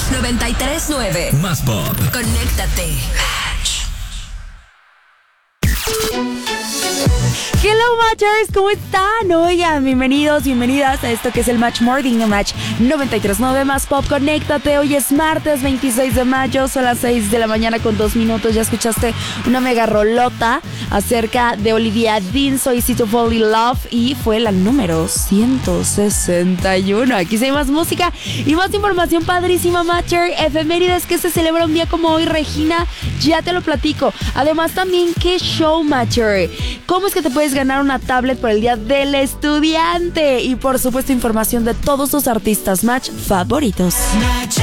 93.9 Más Pop. Conéctate. Hello Matchers, ¿cómo están? Oigan, bienvenidos, bienvenidas a esto que es el Match Morning de Match 93.9 Más Pop. Conéctate, hoy es martes 26 de mayo, son las 6 de la mañana con 2 minutos. Ya escuchaste una mega rolota acerca de Olivia Dean, So Easy to Fall in Love, y fue la número 161. Aquí hay más música y más información padrísima, Matcher. Efemérides que se celebra un día como hoy, Regina, ya te lo platico. Además también, ¿qué show, Matcher? ¿Cómo es que te puedes ganar una tablet por el Día del Estudiante? Y por supuesto información de todos tus artistas Match favoritos.